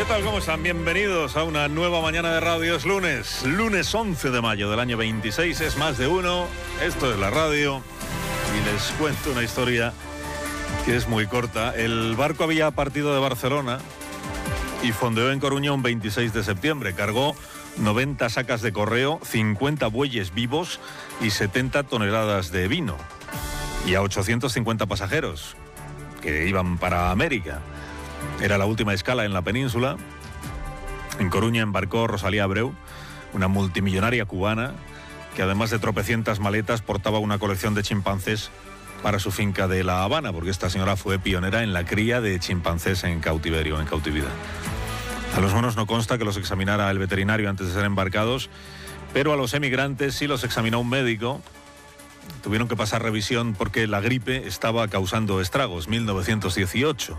¿Qué tal? ¿Cómo están? Bienvenidos a una nueva mañana de radio. Es lunes 11 de mayo del año 26, es más de uno. Esto es la radio y les cuento una historia que es muy corta. El barco había partido de Barcelona y fondeó en Coruña un 26 de septiembre. Cargó 90 sacas de correo, 50 bueyes vivos y 70 toneladas de vino. Y a 850 pasajeros que iban para América. Era la última escala en la península. En Coruña embarcó Rosalía Abreu, una multimillonaria cubana que además de tropecientas maletas portaba una colección de chimpancés para su finca de La Habana, porque esta señora fue pionera en la cría de chimpancés en cautiverio, en cautividad. A los monos no consta que los examinara el veterinario antes de ser embarcados, pero a los emigrantes sí los examinó un médico. Tuvieron que pasar revisión porque la gripe estaba causando estragos. 1918.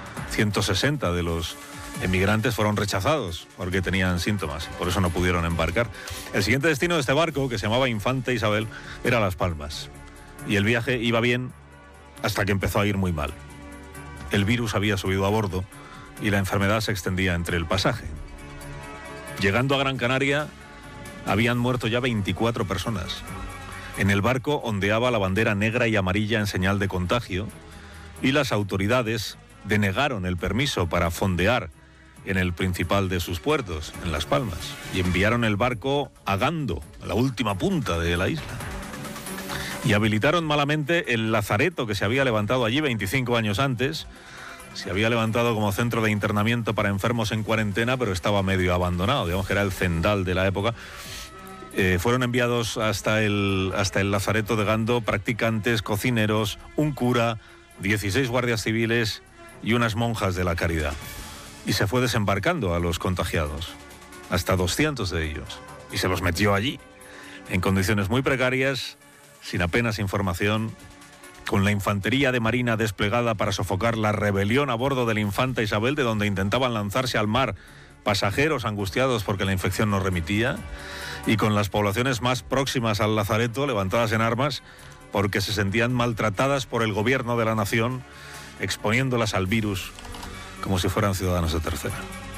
160 de los emigrantes fueron rechazados porque tenían síntomas, por eso no pudieron embarcar. El siguiente destino de este barco, que se llamaba Infanta Isabel, era Las Palmas. Y el viaje iba bien hasta que empezó a ir muy mal. El virus había subido a bordo y la enfermedad se extendía entre el pasaje. Llegando a Gran Canaria, habían muerto ya 24 personas. En el barco ondeaba la bandera negra y amarilla en señal de contagio y las autoridades denegaron el permiso para fondear en el principal de sus puertos, en Las Palmas, y enviaron el barco a Gando, a la última punta de la isla. Y habilitaron malamente el lazareto que se había levantado allí 25 años antes. Se había levantado como centro de internamiento para enfermos en cuarentena, pero estaba medio abandonado, digamos que era el Zendal de la época. Fueron enviados hasta el lazareto de Gando practicantes, cocineros, un cura, 16 guardias civiles y unas monjas de la caridad. Y se fue desembarcando a los contagiados, hasta 200 de ellos. Y se los metió allí, en condiciones muy precarias, sin apenas información, con la infantería de marina desplegada para sofocar la rebelión a bordo del Infanta Isabel, de donde intentaban lanzarse al mar pasajeros angustiados porque la infección no remitía, y con las poblaciones más próximas al lazareto levantadas en armas porque se sentían maltratadas por el gobierno de la nación, exponiéndolas al virus como si fueran ciudadanos de tercera.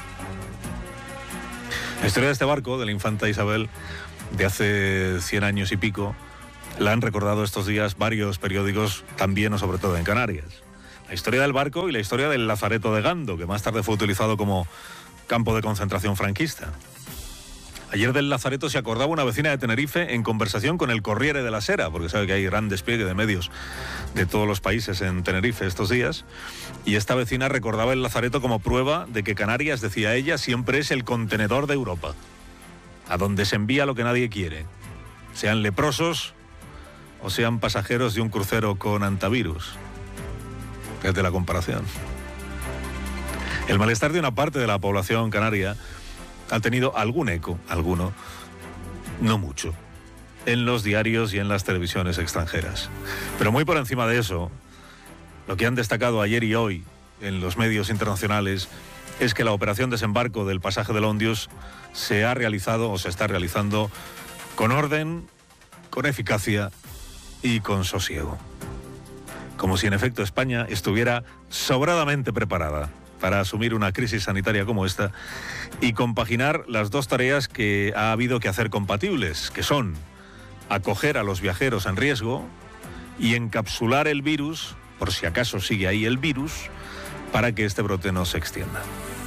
La historia de este barco, de la Infanta Isabel, de hace 100 años y pico, la han recordado estos días varios periódicos, también o sobre todo en Canarias. La historia del barco y la historia del lazareto de Gando, que más tarde fue utilizado como campo de concentración franquista. Ayer del lazareto se acordaba una vecina de Tenerife en conversación con el Corriere della Sera, porque sabe que hay gran despliegue de medios de todos los países en Tenerife estos días, y esta vecina recordaba el lazareto como prueba de que Canarias, decía ella, siempre es el contenedor de Europa, a donde se envía lo que nadie quiere, sean leprosos o sean pasajeros de un crucero con antivirus. Desde la comparación. El malestar de una parte de la población canaria ha tenido algún eco, alguno, no mucho, en los diarios y en las televisiones extranjeras. Pero muy por encima de eso, lo que han destacado ayer y hoy en los medios internacionales es que la operación desembarco del pasaje del Ondius se ha realizado o se está realizando con orden, con eficacia y con sosiego. Como si en efecto España estuviera sobradamente preparada para asumir una crisis sanitaria como esta y compaginar las dos tareas que ha habido que hacer compatibles, que son acoger a los viajeros en riesgo y encapsular el virus, por si acaso sigue ahí el virus, para que este brote no se extienda.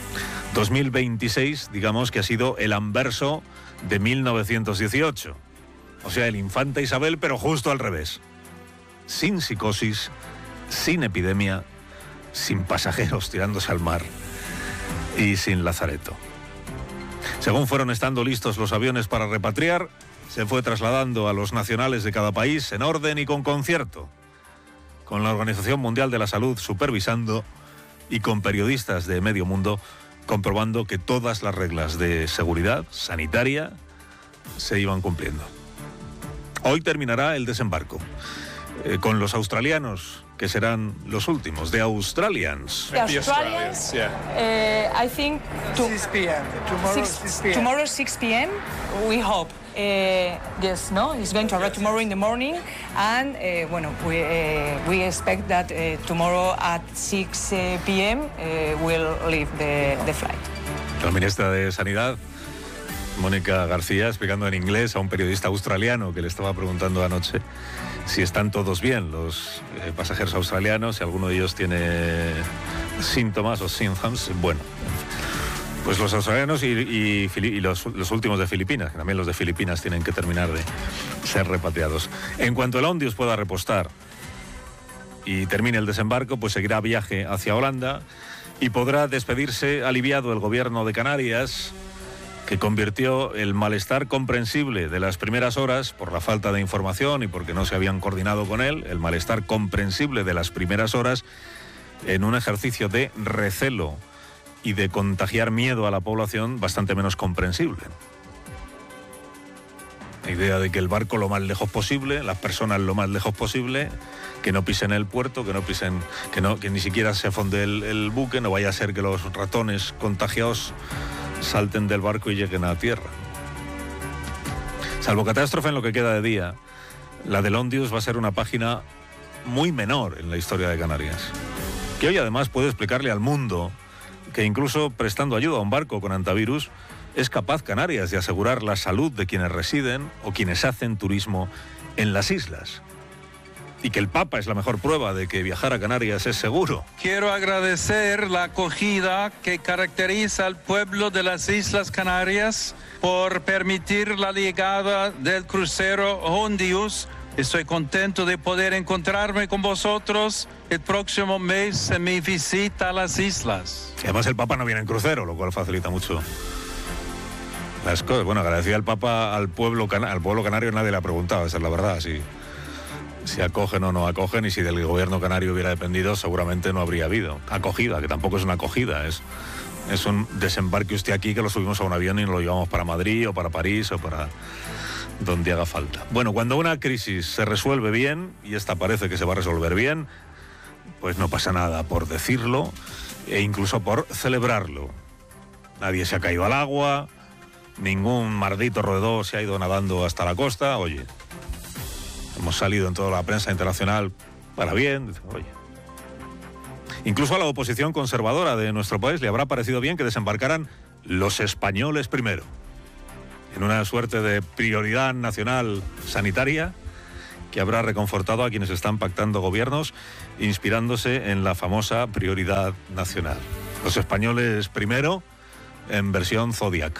2026, digamos que ha sido el anverso de 1918, o sea, el Infanta Isabel, pero justo al revés. Sin psicosis, sin epidemia, sin pasajeros tirándose al mar y sin lazareto. Según fueron estando listos los aviones para repatriar, se fue trasladando a los nacionales de cada país en orden y con concierto, con la Organización Mundial de la Salud supervisando y con periodistas de medio mundo comprobando que todas las reglas de seguridad sanitaria se iban cumpliendo. Hoy terminará el desembarco con los australianos, que serán los últimos, The Australians. The Australians, I think 6 p.m. Tomorrow 6 p.m. We hope. Yes, no, it's going to arrive tomorrow in the morning, and we expect that tomorrow at 6 p.m. We'll leave the flight. La ministra de Sanidad, Mónica García, explicando en inglés a un periodista australiano que le estaba preguntando anoche si están todos bien los pasajeros australianos, si alguno de ellos tiene síntomas o symptoms. Bueno, pues los australianos y los últimos de Filipinas, que también los de Filipinas tienen que terminar de ser repatriados. En cuanto el Ondius pueda repostar y termine el desembarco, pues seguirá viaje hacia Holanda y podrá despedirse aliviado el gobierno de Canarias, que convirtió el malestar comprensible de las primeras horas, por la falta de información y porque no se habían coordinado con él, el malestar comprensible de las primeras horas, en un ejercicio de recelo y de contagiar miedo a la población bastante menos comprensible. La idea de que el barco lo más lejos posible, las personas lo más lejos posible, que no pisen el puerto, que ni siquiera se fonde el buque, no vaya a ser que los ratones contagiados salten del barco y lleguen a tierra. Salvo catástrofe en lo que queda de día, la del Ondius va a ser una página muy menor en la historia de Canarias, que hoy además puede explicarle al mundo que incluso prestando ayuda a un barco con antivirus es capaz Canarias de asegurar la salud de quienes residen o quienes hacen turismo en las islas. Y que el Papa es la mejor prueba de que viajar a Canarias es seguro. Quiero agradecer la acogida que caracteriza al pueblo de las Islas Canarias por permitir la llegada del crucero Ondius. Estoy contento de poder encontrarme con vosotros el próximo mes en mi visita a las islas. Y además el Papa no viene en crucero, lo cual facilita mucho las cosas. Bueno, agradecido al Papa al pueblo canario nadie le ha preguntado, esa es la verdad, si acogen o no acogen, y si del gobierno canario hubiera dependido seguramente no habría habido acogida, que tampoco es una acogida, es un desembarque usted aquí, que lo subimos a un avión y lo llevamos para Madrid o para París o para donde haga falta. Bueno, cuando una crisis se resuelve bien, y esta parece que se va a resolver bien, pues no pasa nada por decirlo e incluso por celebrarlo. Nadie se ha caído al agua, ningún maldito roedor se ha ido nadando hasta la costa. Oye, hemos salido en toda la prensa internacional para bien. Oye, incluso a la oposición conservadora de nuestro país le habrá parecido bien que desembarcaran los españoles primero, en una suerte de prioridad nacional sanitaria que habrá reconfortado a quienes están pactando gobiernos, inspirándose en la famosa prioridad nacional. Los españoles primero, en versión Zodiac.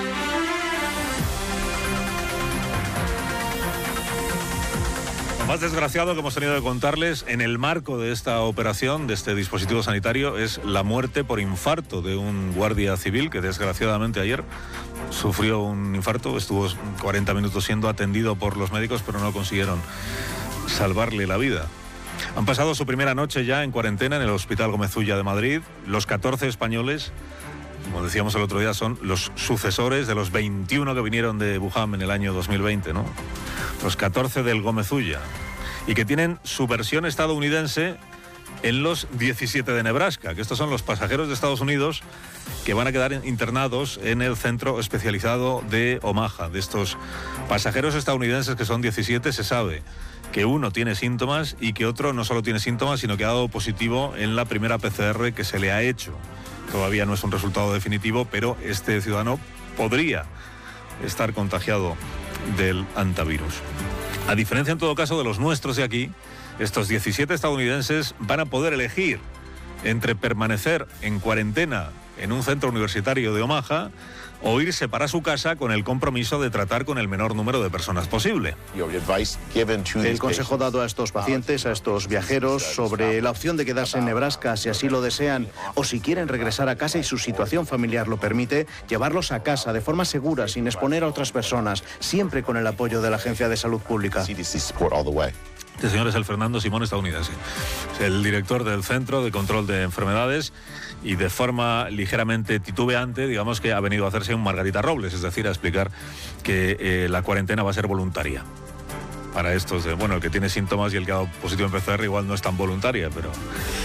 Lo más desgraciado que hemos tenido que contarles en el marco de esta operación, de este dispositivo sanitario, es la muerte por infarto de un guardia civil que desgraciadamente ayer sufrió un infarto. Estuvo 40 minutos siendo atendido por los médicos, pero no consiguieron salvarle la vida. Han pasado su primera noche ya en cuarentena en el Hospital Gómez Ulla de Madrid. Los 14 españoles, como decíamos el otro día, son los sucesores de los 21 que vinieron de Wuhan en el año 2020, ¿no? Los 14 del Gómez Ulla, y que tienen su versión estadounidense en los 17 de Nebraska, que estos son los pasajeros de Estados Unidos que van a quedar internados en el centro especializado de Omaha. De estos pasajeros estadounidenses, que son 17, se sabe que uno tiene síntomas y que otro no solo tiene síntomas, sino que ha dado positivo en la primera PCR que se le ha hecho. Todavía no es un resultado definitivo, pero este ciudadano podría estar contagiado del antivirus. A diferencia en todo caso de los nuestros de aquí, estos 17 estadounidenses van a poder elegir entre permanecer en cuarentena en un centro universitario de Omaha o irse para su casa con el compromiso de tratar con el menor número de personas posible. El consejo dado a estos pacientes, a estos viajeros, sobre la opción de quedarse en Nebraska si así lo desean o si quieren regresar a casa y su situación familiar lo permite, llevarlos a casa de forma segura, sin exponer a otras personas, siempre con el apoyo de la Agencia de Salud Pública. Este señor es el Fernando Simón estadounidense, es el director del Centro de Control de Enfermedades, y de forma ligeramente titubeante, digamos que ha venido a hacerse un Margarita Robles, es decir, a explicar que la cuarentena va a ser voluntaria. Para estos, el que tiene síntomas y el que ha dado positivo en PCR igual no es tan voluntaria, pero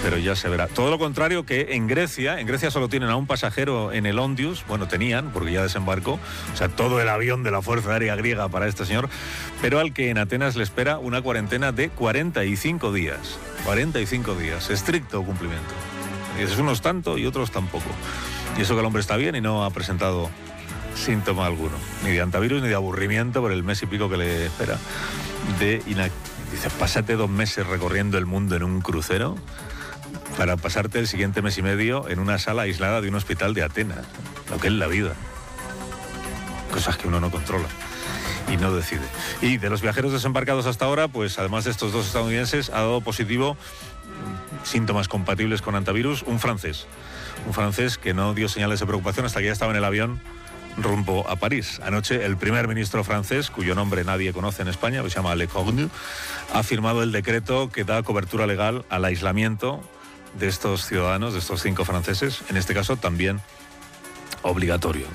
pero ya se verá. Todo lo contrario que en Grecia solo tienen a un pasajero en el Ondius, bueno, tenían, porque ya desembarcó, o sea, todo el avión de la Fuerza Aérea Griega para este señor, pero al que en Atenas le espera una cuarentena de 45 días. 45 días, estricto cumplimiento. Y es unos tanto y otros tampoco. Y eso que el hombre está bien y no ha presentado síntoma alguno, ni de antivirus ni de aburrimiento por el mes y pico que le espera. Dice, pásate 2 meses recorriendo el mundo en un crucero para pasarte el siguiente mes y medio en una sala aislada de un hospital de Atenas. Lo que es la vida. Cosas que uno no controla y no decide. Y de los viajeros desembarcados hasta ahora, pues además de estos 2 estadounidenses, ha dado positivo síntomas compatibles con antivirus un francés que no dio señales de preocupación hasta que ya estaba en el avión rumbo a París. Anoche el primer ministro francés, cuyo nombre nadie conoce en España, que se llama Le Cornu, ha firmado el decreto que da cobertura legal al aislamiento de estos ciudadanos, de estos 5 franceses, en este caso también obligatorio.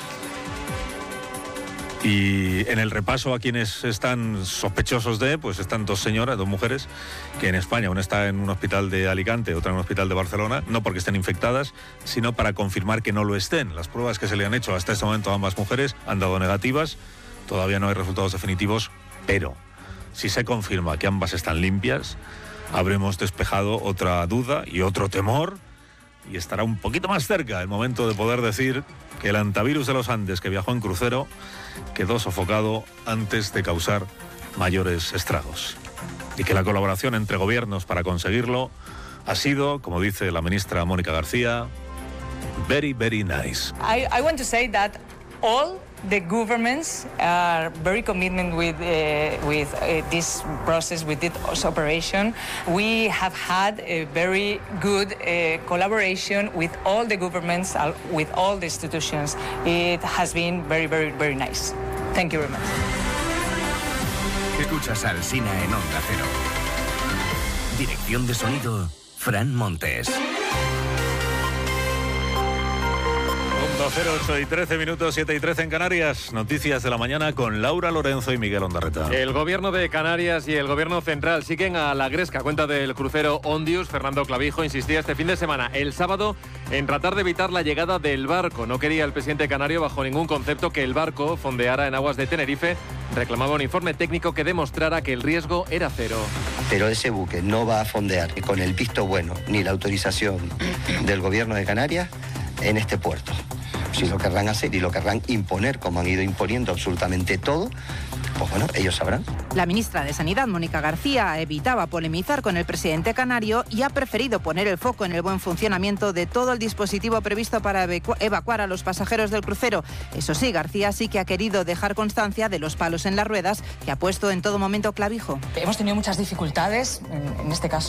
Y en el repaso a quienes están sospechosos pues están 2 señoras, 2 mujeres, que en España, una está en un hospital de Alicante, otra en un hospital de Barcelona, no porque estén infectadas, sino para confirmar que no lo estén. Las pruebas que se le han hecho hasta este momento a ambas mujeres han dado negativas, todavía no hay resultados definitivos, pero si se confirma que ambas están limpias, habremos despejado otra duda y otro temor, y estará un poquito más cerca el momento de poder decir que el antivirus de los Andes que viajó en crucero quedó sofocado antes de causar mayores estragos. Y que la colaboración entre gobiernos para conseguirlo ha sido, como dice la ministra Mónica García, very, very nice. I want to say that all the governments are very committed with this process, with this operation. We have had a very good collaboration with all the governments, with all the institutions. It has been very, very, very nice. Thank you very much. Escuchas al Alsina en Onda Cero. Dirección de sonido, Fran Montes. 08 y 13 minutos, 7 y 13 en Canarias. Noticias de la mañana con Laura Lorenzo y Miguel Ondarreta. El gobierno de Canarias y el gobierno central siguen a la gresca. Cuenta del crucero Ondius. Fernando Clavijo insistía este fin de semana, el sábado, en tratar de evitar la llegada del barco. No quería el presidente canario, bajo ningún concepto, que el barco fondeara en aguas de Tenerife. Reclamaba un informe técnico que demostrara que el riesgo era cero. Pero ese buque no va a fondear con el visto bueno ni la autorización del gobierno de Canarias en este puerto. Si lo querrán hacer y lo querrán imponer, como han ido imponiendo absolutamente todo, pues bueno, ellos sabrán. La ministra de Sanidad, Mónica García, evitaba polemizar con el presidente canario y ha preferido poner el foco en el buen funcionamiento de todo el dispositivo previsto para evacuar a los pasajeros del crucero. Eso sí, García sí que ha querido dejar constancia de los palos en las ruedas que ha puesto en todo momento Clavijo. Hemos tenido muchas dificultades, en este caso